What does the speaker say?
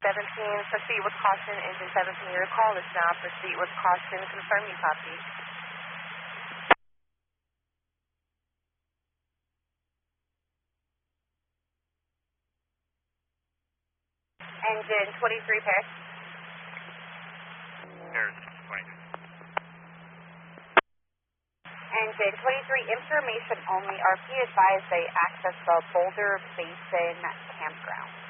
proceed with caution. Engine 17, your call is now proceed with caution. Confirm you copy. Engine 23, pair. Paris 23. Engine 23, information only. RP advised they access the Boulder Basin campground.